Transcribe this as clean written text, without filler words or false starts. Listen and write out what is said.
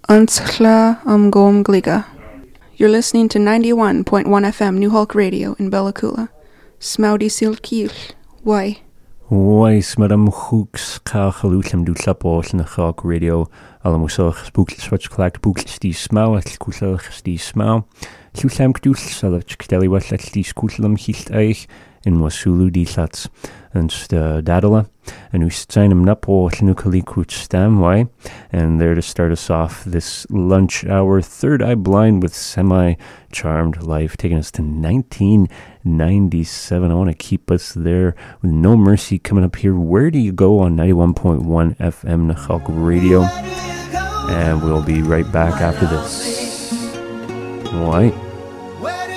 Ansla Gom Gliga. You're listening to 91.1 FM New Hulk Radio in Bellacoola. Smoudy Silkiel. Why? Why smadam hooks kachalutem du slapos in the Hulk Radio. Alamusach spookles wat klaakt boekles die smau at kusach die smau. Lusam kdus salach kdeli wat at die skulam hilt eich in Wasulu die lats. And dadala. And we sign him napo nukali kut stam why. And there to start us off this lunch hour, Third Eye Blind with Semi-Charmed Life, taking us to 1997. I want to keep us there with No Mercy coming up here. Where do you go on 91.1 FM Nachalk Radio? And we'll be right back after this. Why?